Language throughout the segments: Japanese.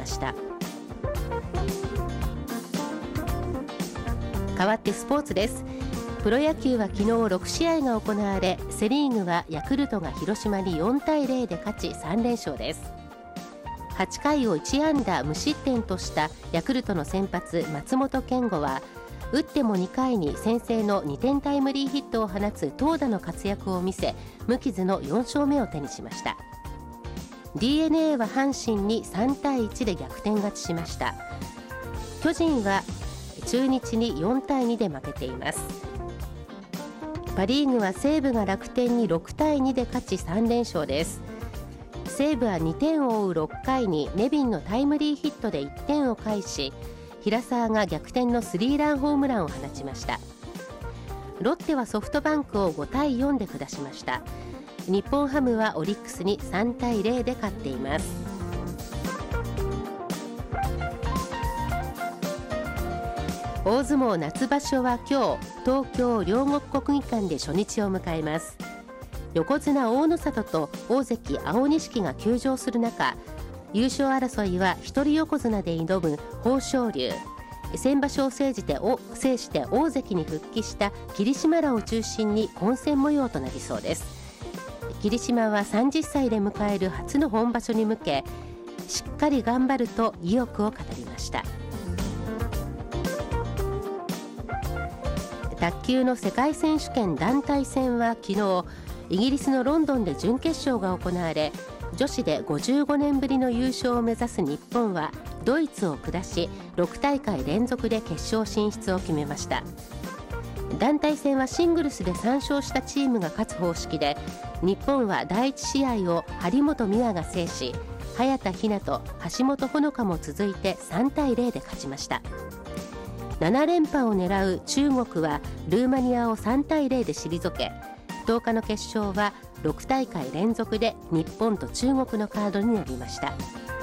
した。代わってスポーツです。プロ野球は昨日6試合が行われ、セリーグはヤクルトが広島に4対0で勝ち3連勝です。8回を1安打無失点としたヤクルトの先発松本健吾は、打っても2回に先制の2点タイムリーヒットを放つ投打の活躍を見せ、無傷の4勝目を手にしました。 DNA は阪神に3対1で逆転勝ちしました。巨人は中日に4対2で負けています。パ・リーグは西武が楽天に6対2で勝ち3連勝です。西武は2点を追う6回にネビンのタイムリーヒットで1点を返し、平沢が逆転のスリーランホームランを放ちました。ロッテはソフトバンクを5対4で下しました。日本ハムはオリックスに3対0で勝っています。大相撲夏場所は今日、東京両国国技館で初日を迎えます。横綱大野里と大関青錦が休場する中、優勝争いは一人横綱で挑む豊昇龍、先場所を制して大関に復帰した霧島らを中心に混戦模様となりそうです。霧島は30歳で迎える初の本場所に向け、しっかり頑張ると意欲を語りました。卓球の世界選手権団体戦は昨日、イギリスのロンドンで準決勝が行われ、女子で55年ぶりの優勝を目指す日本はドイツを下し、6大会連続で決勝進出を決めました。団体戦はシングルスで3勝したチームが勝つ方式で、日本は第1試合を張本美和が制し、早田ひなと橋本穂香も続いて3対0で勝ちました。7連覇を狙う中国はルーマニアを3対0で退け、10日の決勝は6大会連続で日本と中国のカードになりました。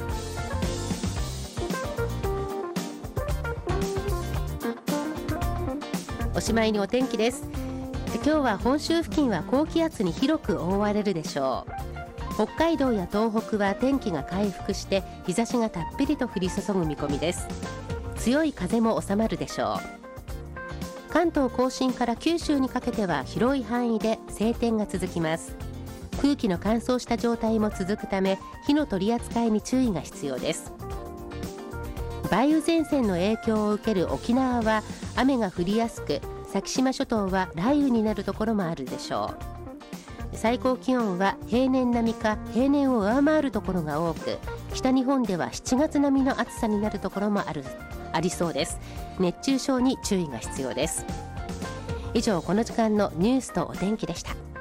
おしまいにお天気です。今日は本州付近は高気圧に広く覆われるでしょう。北海道や東北は天気が回復して日差しがたっぷりと降り注ぐ見込みです。強い風も収まるでしょう。関東甲信から九州にかけては広い範囲で晴天が続きます。空気の乾燥した状態も続くため、火の取り扱いに注意が必要です。梅雨前線の影響を受ける沖縄は雨が降りやすく、先島諸島は雷雨になるところもあるでしょう。最高気温は平年並みか平年を上回るところが多く、北日本では7月並みの暑さになるところもありそうです。熱中症に注意が必要です。以上、この時間のニュースとお天気でした。